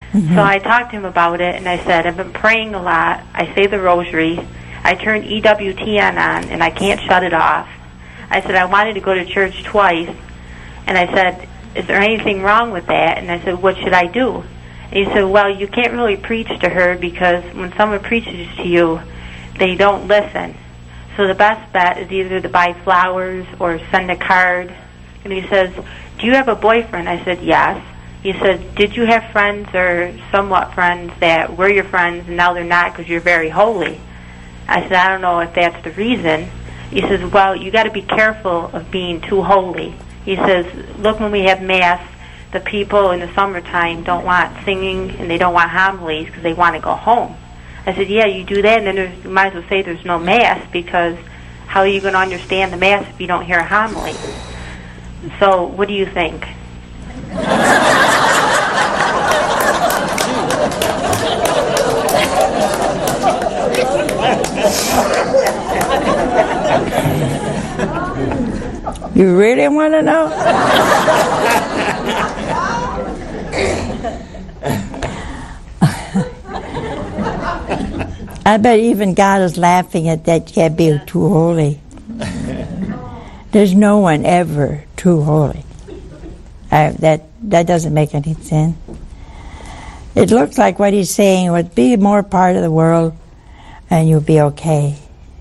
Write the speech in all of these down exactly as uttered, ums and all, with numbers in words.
Mm-hmm. So I talked to him about it, and I said, I've been praying a lot. I say the rosary. I turned E W T N on, and I can't shut it off. I said, I wanted to go to church twice. And I said, is there anything wrong with that? And I said, what should I do? And he said, well, you can't really preach to her because when someone preaches to you, they don't listen. So the best bet is either to buy flowers or send a card. And he says, do you have a boyfriend? I said, yes. He said, did you have friends or somewhat friends that were your friends and now they're not because you're very holy? I said, I don't know if that's the reason. He says, well, you got to be careful of being too holy. He says, look, when we have Mass, the people in the summertime don't want singing and they don't want homilies because they want to go home. I said, yeah, you do that, and then there's, you might as well say there's no Mass, because how are you going to understand the Mass if you don't hear a homily? So what do you think? You really want to know? I bet even God is laughing at that. You can't be too holy. There's no one ever too holy. I, that that doesn't make any sense. It looks like what he's saying would be more part of the world, and you'll be okay.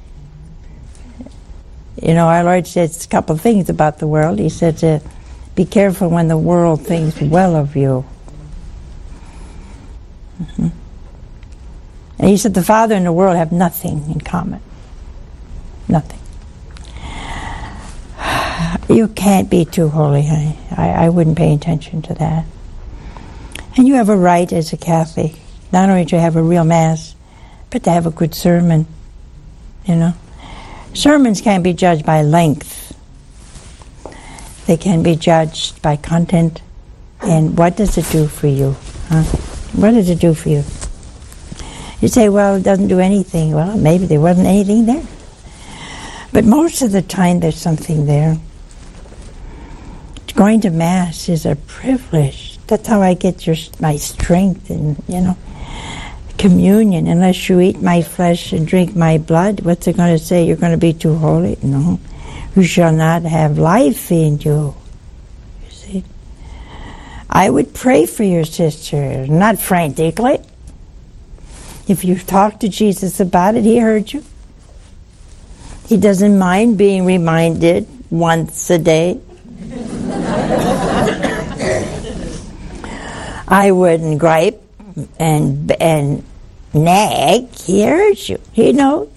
You know, our Lord says a couple of things about the world. He said to be careful when the world thinks well of you. Mm-hmm. And he said the Father and the world have nothing in common. Nothing. You can't be too holy, honey. I, I wouldn't pay attention to that. And you have a right as a Catholic, not only to have a real Mass, but to have a good sermon, you know. Sermons can't be judged by length. They can be judged by content. And what does it do for you? Huh? What does it do for you? You say, well, it doesn't do anything. Well, maybe there wasn't anything there. But most of the time there's something there. Going to Mass is a privilege. That's how I get your, my strength and, you know, communion. Unless you eat my flesh and drink my blood, what's it going to say? You're going to be too holy? No. You shall not have life in you. You see? I would pray for your sister, not frantically. If you talk to Jesus about it, he heard you. He doesn't mind being reminded once a day. I wouldn't gripe and and nag. He hears you. He knows.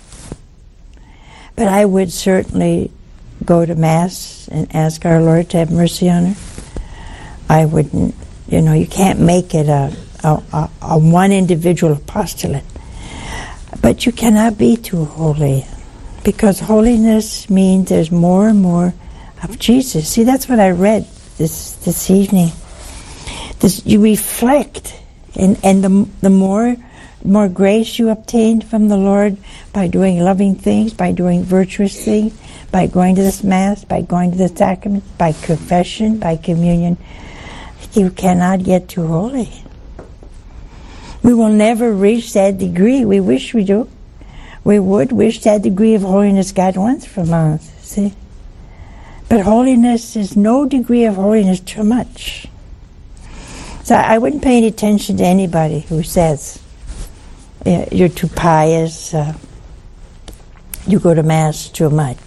But I would certainly go to Mass and ask our Lord to have mercy on her. I wouldn't, you know, you can't make it a, a, a, a one individual apostolate. But you cannot be too holy, because holiness means there's more and more of Jesus. See, that's what I read this this evening. This, you reflect, and, and the the more more grace you obtain from the Lord by doing loving things, by doing virtuous things, by going to this Mass, by going to the sacraments, by confession, by communion, you cannot get too holy. We will never reach that degree. We wish we do. We would wish that degree of holiness God wants from us, see? But holiness is no degree of holiness too much. So I wouldn't pay any attention to anybody who says, yeah, you're too pious, uh, you go to Mass too much,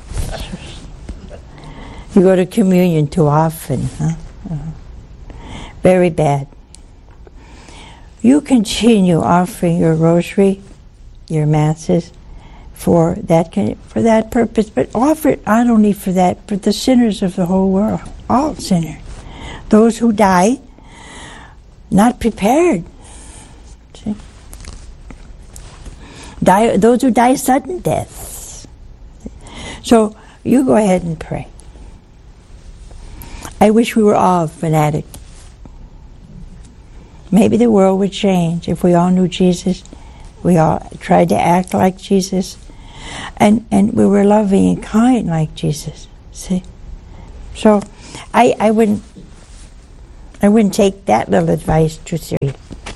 you go to communion too often. Huh? Uh, very bad. You continue offering your rosary, your Masses, for that for that purpose, but offer it not only for that, but the sinners of the whole world, all sinners, those who die not prepared. See? Die, those who die sudden deaths. So you go ahead and pray. I wish we were all fanatic. Maybe the world would change if we all knew Jesus, we all tried to act like Jesus, and, and we were loving and kind like Jesus. See? So I I wouldn't I wouldn't take that little advice too seriously.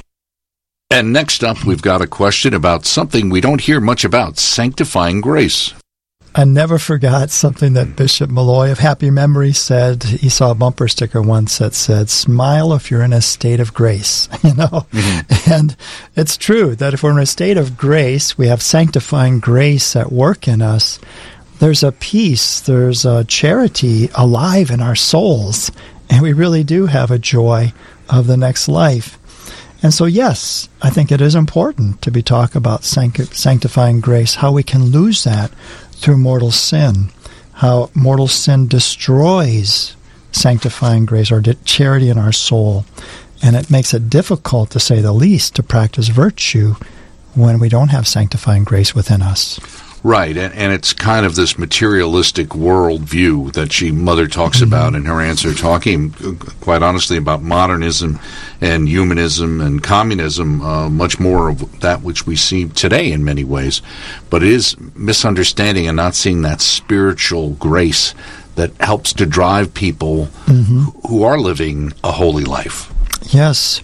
And next up, we've got a question about something we don't hear much about, sanctifying grace. I never forgot something that Bishop Malloy of Happy Memory said. He saw a bumper sticker once that said, smile if you're in a state of grace, you know. Mm-hmm. And it's true that if we're in a state of grace, we have sanctifying grace at work in us. There's a peace, there's a charity alive in our souls, and we really do have a joy of the next life. And so, yes, I think it is important to be talking about sanct- sanctifying grace, how we can lose that through mortal sin, how mortal sin destroys sanctifying grace or charity in our soul. And it makes it difficult, to say the least, to practice virtue when we don't have sanctifying grace within us. Right, and, and it's kind of this materialistic worldview that she, Mother, talks mm-hmm. about in her answer, talking, quite honestly, about modernism and humanism and communism, uh, much more of that which we see today in many ways. But it is misunderstanding and not seeing that spiritual grace that helps to drive people mm-hmm. who are living a holy life. Yes.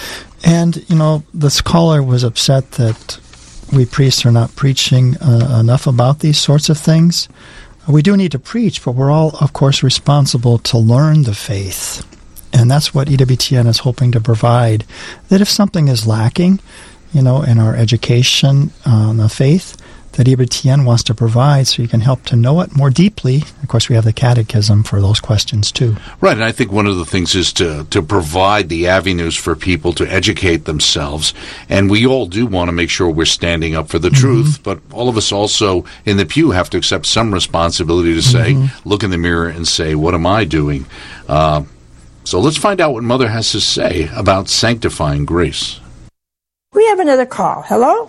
And, you know, the scholar was upset that we priests are not preaching uh, enough about these sorts of things. We do need to preach, but we're all, of course, responsible to learn the faith. And that's what E W T N is hoping to provide. That if something is lacking, you know, in our education on the faith, that E W T N wants to provide so you can help to know it more deeply. Of course, we have the catechism for those questions, too. Right, and I think one of the things is to, to provide the avenues for people to educate themselves. And we all do want to make sure we're standing up for the mm-hmm. truth, but all of us also in the pew have to accept some responsibility to say, mm-hmm. look in the mirror and say, what am I doing? Uh, so let's find out what Mother has to say about sanctifying grace. We have another call. Hello?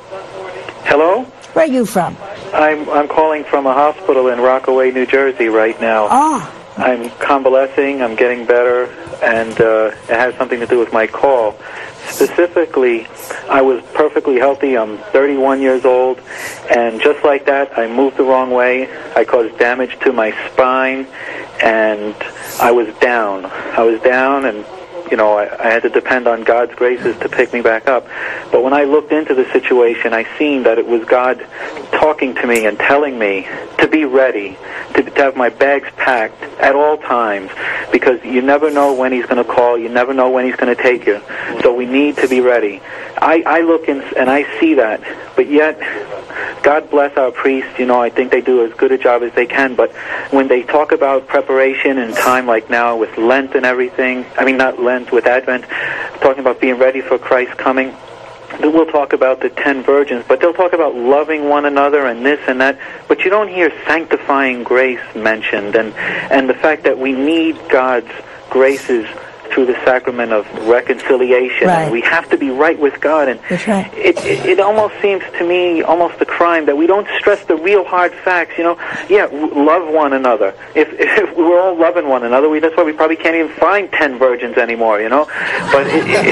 Hello? Where are you from? I'm I'm calling from a hospital in Rockaway, New Jersey right now. Ah. I'm convalescing, I'm getting better, and uh, it has something to do with my call. Specifically, I was perfectly healthy. I'm thirty-one years old, and just like that, I moved the wrong way. I caused damage to my spine, and I was down. I was down, and you know, I, I had to depend on God's graces to pick me back up. But when I looked into the situation, I seen that it was God talking to me and telling me to be ready, to, to have my bags packed at all times, because you never know when He's going to call, you never know when He's going to take you. So we need to be ready. I, I look in, and I see that, but yet, God bless our priests, you know, I think they do as good a job as they can, but when they talk about preparation and time like now with Lent and everything, I mean not Lent, with Advent, talking about being ready for Christ's coming, we'll talk about the ten virgins, but they'll talk about loving one another and this and that, but you don't hear sanctifying grace mentioned, and, and the fact that we need God's graces through the sacrament of reconciliation. Right. And we have to be right with God. And That's right. it, it it almost seems to me almost a crime that we don't stress the real hard facts. You know, yeah, w- love one another. If, if we're all loving one another, we, that's why we probably can't even find ten virgins anymore, you know. But it, it,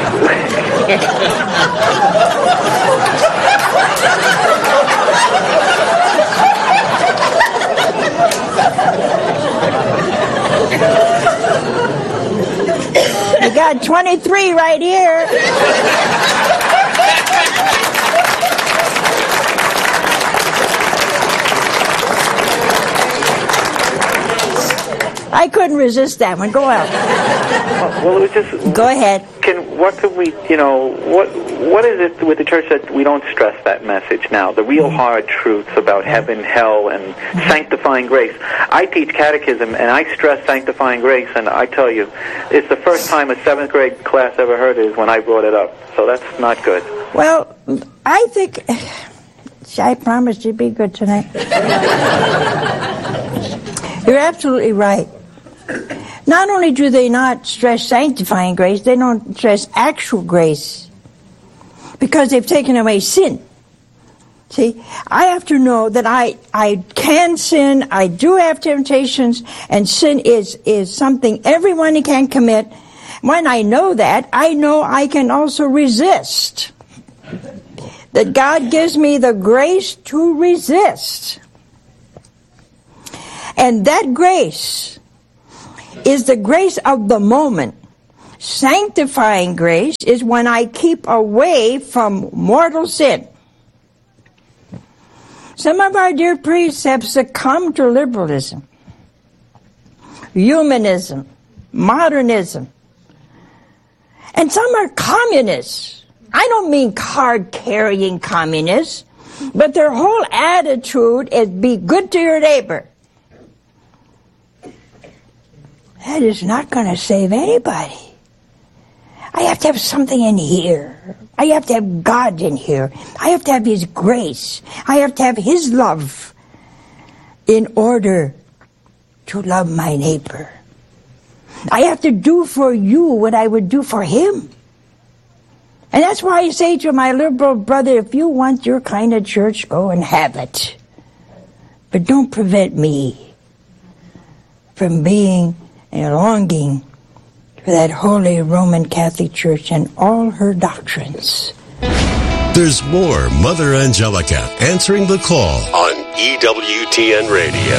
I got twenty-three right here. I couldn't resist that one. Go out. well, it was just. Go ahead. Can what could we? You know, what what is it with the church that we don't stress that message now? The real hard truths about heaven, hell, and sanctifying grace. I teach catechism, and I stress sanctifying grace, and I tell you, it's the first time a seventh grade class ever heard it is when I brought it up. So that's not good. Well, I think. I promised you'd be good tonight. You're absolutely right. Not only do they not stress sanctifying grace, they don't stress actual grace, because they've taken away sin. See, I have to know that I, I can sin, I do have temptations, and sin is, is something everyone can commit. When I know that, I know I can also resist. That God gives me the grace to resist. And that grace is the grace of the moment. Sanctifying grace is when I keep away from mortal sin. Some of our dear priests have succumbed to liberalism, humanism, modernism, and some are communists. I don't mean card-carrying communists, but their whole attitude is be good to your neighbor. That is not going to save anybody. I have to have something in here. I have to have God in here. I have to have His grace. I have to have His love in order to love my neighbor. I have to do for you what I would do for him. And that's why I say to my liberal brother, if you want your kind of church, go and have it. But don't prevent me from being and longing for that holy Roman Catholic Church and all her doctrines. There's more Mother Angelica answering the call on E W T N Radio.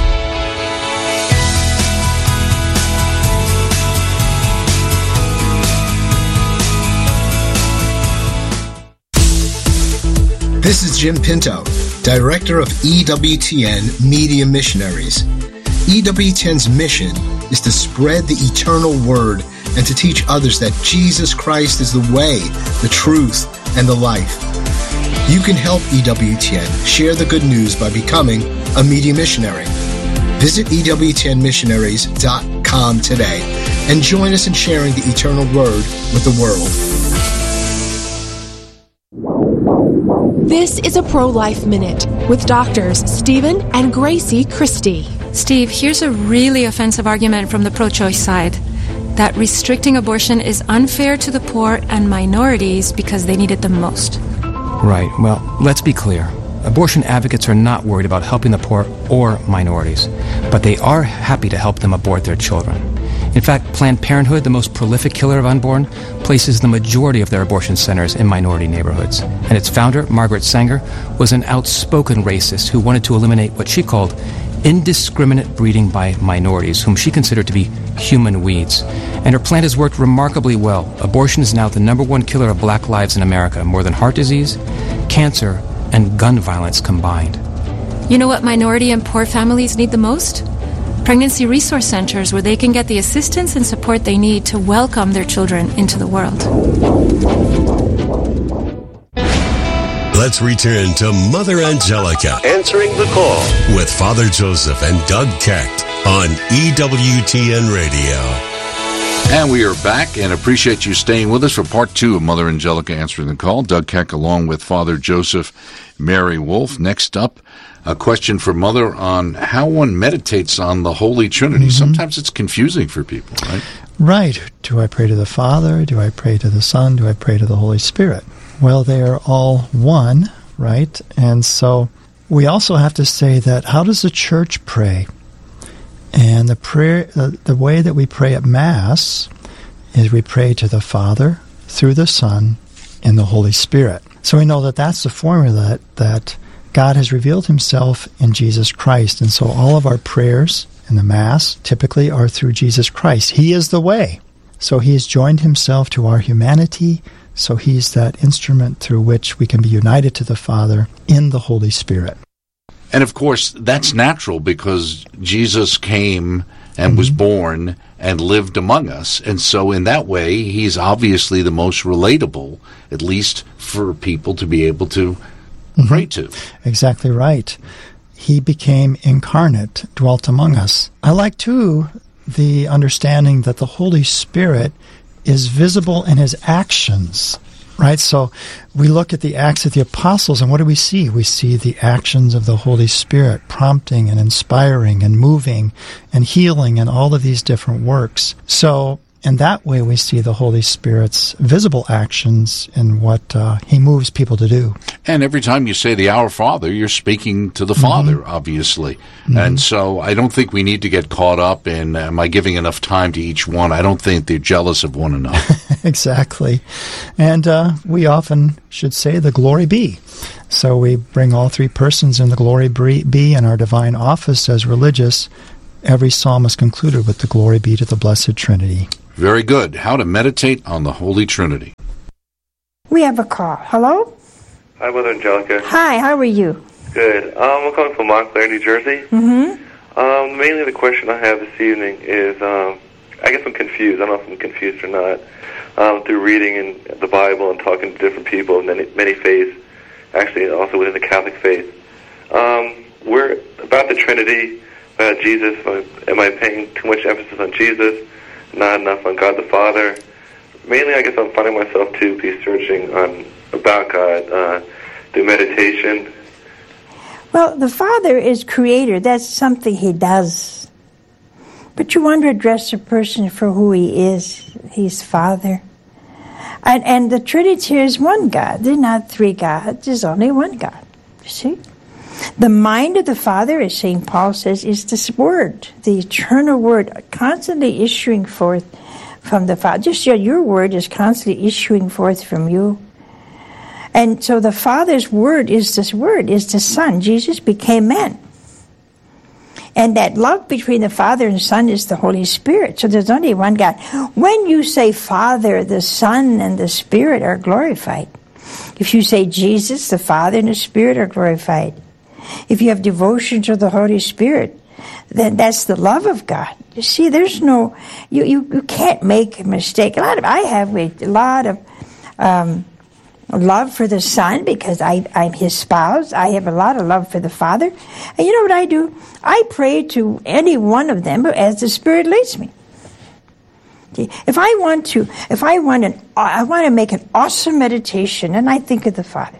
This is Jim Pinto, Director of E W T N Media Missionaries. E W T N's mission is to spread the eternal word and to teach others that Jesus Christ is the way, the truth, and the life. You can help E W T N share the good news by becoming a media missionary. Visit E W T N missionaries dot com today and join us in sharing the eternal word with the world. This is a Pro-Life Minute with doctors Stephen and Gracie Christie. Steve, here's a really offensive argument from the pro-choice side, that restricting abortion is unfair to the poor and minorities because they need it the most. Right. Well, let's be clear. Abortion advocates are not worried about helping the poor or minorities, but they are happy to help them abort their children. In fact, Planned Parenthood, the most prolific killer of unborn, places the majority of their abortion centers in minority neighborhoods. And its founder, Margaret Sanger, was an outspoken racist who wanted to eliminate what she called indiscriminate breeding by minorities, whom she considered to be human weeds. And her plan has worked remarkably well. Abortion is now the number one killer of black lives in America, more than heart disease, cancer, and gun violence combined. You know what minority and poor families need the most? Pregnancy resource centers where they can get the assistance and support they need to welcome their children into the world. Let's return to Mother Angelica answering the call with Father Joseph and Doug Kecht on E W T N Radio. And we are back and appreciate you staying with us for part two of Mother Angelica Answering the Call. Doug Keck along with Father Joseph Mary Wolf. Next up, a question for Mother on how one meditates on the Holy Trinity. Mm-hmm. Sometimes it's confusing for people, right? Right. Do I pray to the Father? Do I pray to the Son? Do I pray to the Holy Spirit? Well, they are all one, right? And so we also have to say that how does the Church pray? And the prayer, the, the way that we pray at Mass is we pray to the Father through the Son and the Holy Spirit. So we know that that's the formula that, that God has revealed himself in Jesus Christ. And so all of our prayers in the Mass typically are through Jesus Christ. He is the way. So he has joined himself to our humanity. So he's that instrument through which we can be united to the Father in the Holy Spirit. And of course, that's natural because Jesus came and mm-hmm. was born and lived among us. And so in that way, he's obviously the most relatable, at least for people to be able to mm-hmm. pray to. Exactly right. He became incarnate, dwelt among us. I like, too, the understanding that the Holy Spirit is visible in his actions, right? So we look at the Acts of the Apostles, and what do we see? We see the actions of the Holy Spirit prompting and inspiring and moving and healing and all of these different works. So in that way, we see the Holy Spirit's visible actions in what uh, he moves people to do. And every time you say the Our Father, you're speaking to the mm-hmm. Father, obviously. Mm-hmm. And so I don't think we need to get caught up in, am I giving enough time to each one? I don't think they're jealous of one another. Exactly. And uh, we often should say the glory be. So we bring all three persons in the glory be in our divine office as religious. Every psalm is concluded with the glory be to the Blessed Trinity. Very good. How to meditate on the Holy Trinity. We have a call. Hello? Hi, Mother Angelica. Hi, how are you? Good. Um, I'm calling from Montclair, New Jersey. Mm-hmm. Um, mainly the question I have this evening is, um, I guess I'm confused. I don't know if I'm confused or not. Um, through reading in the Bible and talking to different people of many, many faiths, actually also within the Catholic faith. Um, we're about the Trinity, about Jesus. Am I paying too much emphasis on Jesus, not enough on God the Father? Mainly, I guess I'm finding myself to be searching on about God uh, through meditation. Well, the Father is creator. That's something he does. But you want to address a person for who he is. He's Father. And, and the Trinity is one God. There's not three gods. There's only one God. You see? The mind of the Father, as Saint Paul says, is this Word, the eternal Word, constantly issuing forth from the Father. Just your, your Word is constantly issuing forth from you. And so the Father's Word is this Word, is the Son. Jesus became man. And that love between the Father and Son is the Holy Spirit. So there's only one God. When you say Father, the Son and the Spirit are glorified. If you say Jesus, the Father and the Spirit are glorified. If you have devotion to the Holy Spirit, then that's the love of God. You see, there's no, you, you, you can't make a mistake. A lot of, I have a lot of um, love for the Son because I, I'm his spouse. I have a lot of love for the Father. And you know what I do? I pray to any one of them as the Spirit leads me. If I want to, if I want an, I want to make an awesome meditation, and I think of the Father.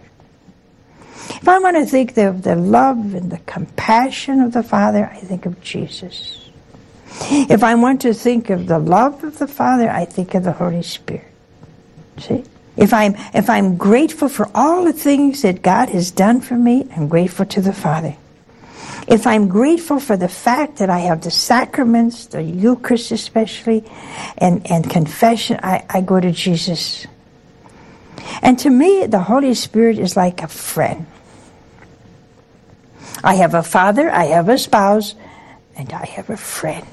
If I want to think of the love and the compassion of the Father, I think of Jesus. If I want to think of the love of the Father, I think of the Holy Spirit. See? If I'm if I'm grateful for all the things that God has done for me, I'm grateful to the Father. If I'm grateful for the fact that I have the sacraments, the Eucharist especially, and, and confession, I, I go to Jesus. And to me, the Holy Spirit is like a friend. I have a father, I have a spouse, and I have a friend.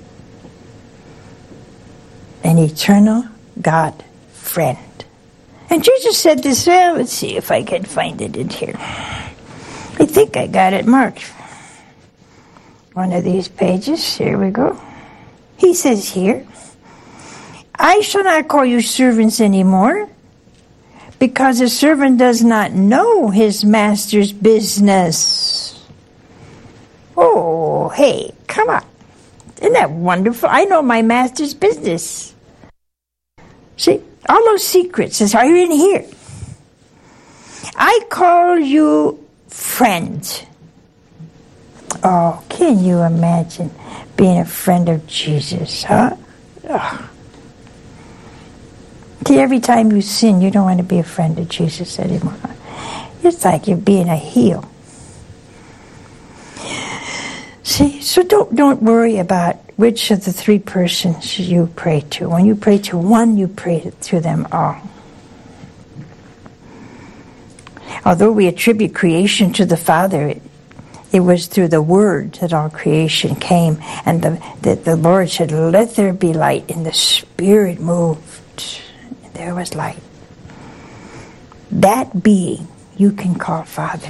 An eternal God friend. And Jesus said this, well, let's see if I can find it in here. I think I got it marked. One of these pages, here we go. He says here, I shall not call you servants anymore, because a servant does not know his master's business. Oh, hey, come on. Isn't that wonderful? I know my master's business. See, all those secrets are in here. I call you friend. Oh, can you imagine being a friend of Jesus, huh? Oh. See, every time you sin, you don't want to be a friend of Jesus anymore. It's like you're being a heel. See, so don't don't worry about which of the three persons you pray to. When you pray to one, you pray to them all. Although we attribute creation to the Father, it, it was through the Word that all creation came, and the, the, the Lord said, let there be light, and the Spirit moved, and there was light. That being you can call Father.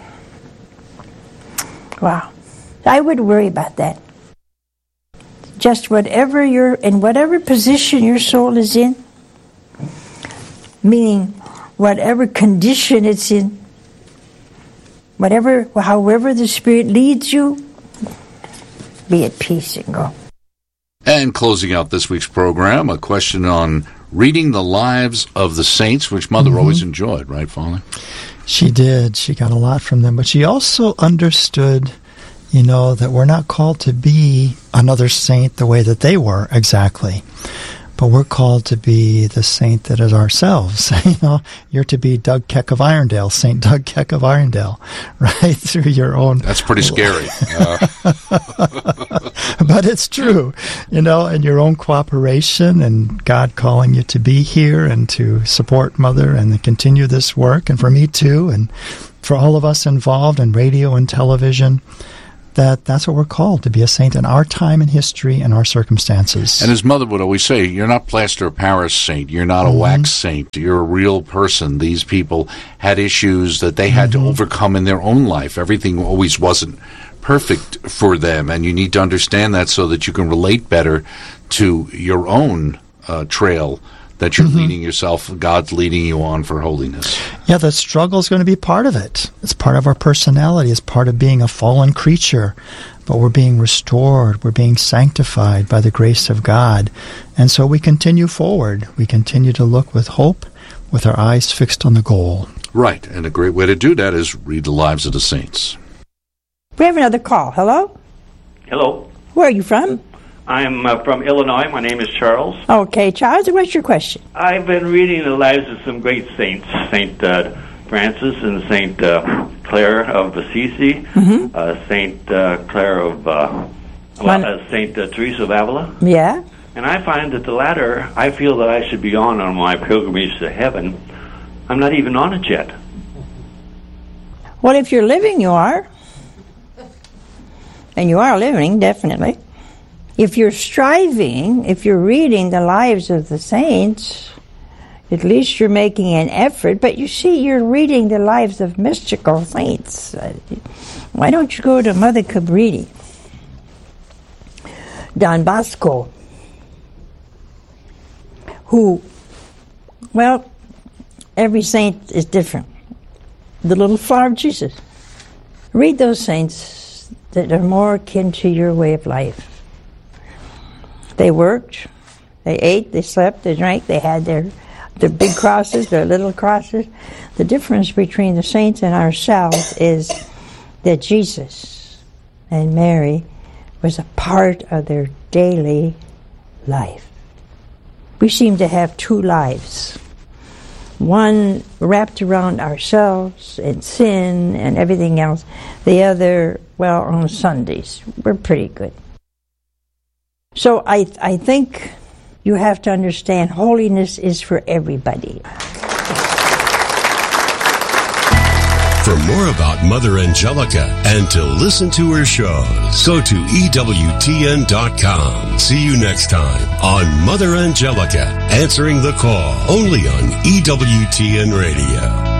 Wow. I would worry about that. Just whatever you're, in whatever position your soul is in, meaning whatever condition it's in, whatever, however the Spirit leads you, be at peace and go. And closing out this week's program, a question on reading the lives of the saints, which Mother mm-hmm. always enjoyed, right, Father? She did. She got a lot from them, but she also understood, you know, that we're not called to be another saint the way that they were exactly, but we're called to be the saint that is ourselves. You know, you're to be Doug Keck of Irondale, Saint Doug Keck of Irondale, right? Through your own. That's pretty scary. Uh. But it's true, you know, and your own cooperation and God calling you to be here and to support Mother and to continue this work, and for me too, and for all of us involved in radio and television. that that's what we're called, to be a saint in our time in history and our circumstances. And his mother would always say, you're not plaster of Paris saint, you're not mm-hmm. a wax saint, you're a real person. These people had issues that they had mm-hmm. to overcome in their own life. Everything always wasn't perfect for them, and you need to understand that so that you can relate better to your own uh, trail that you're mm-hmm. leading yourself, God's leading you on for holiness. Yeah, the struggle is going to be part of it. It's part of our personality. It's part of being a fallen creature. But we're being restored. We're being sanctified by the grace of God. And so we continue forward. We continue to look with hope, with our eyes fixed on the goal. Right, and a great way to do that is read the lives of the saints. We have another call. Hello? Hello. Where are you from? I'm uh, from Illinois. My name is Charles. Okay, Charles, what's your question? I've been reading the lives of some great saints, Saint uh, Francis and Saint uh, Clare of Assisi, mm-hmm. uh, Saint uh, Clare of uh, well, uh, Saint uh, Teresa of Avila. Yeah. And I find that the latter, I feel that I should be on on my pilgrimage to heaven. I'm not even on it yet. Well, if you're living, you are. And you are living, definitely. If you're striving, if you're reading the lives of the saints, at least you're making an effort. But you see, you're reading the lives of mystical saints. Why don't you go to Mother Cabrini? Don Bosco, who, well, every saint is different. The little flower of Jesus. Read those saints that are more akin to your way of life. They worked, they ate, they slept, they drank, they had their, their big crosses, their little crosses. The difference between the saints and ourselves is that Jesus and Mary was a part of their daily life. We seem to have two lives. One wrapped around ourselves and sin and everything else. The other, well, on Sundays, we're pretty good. So I I think you have to understand holiness is for everybody. For more about Mother Angelica and to listen to her shows, go to E W T N dot com. See you next time on Mother Angelica, Answering the Call, only on E W T N Radio.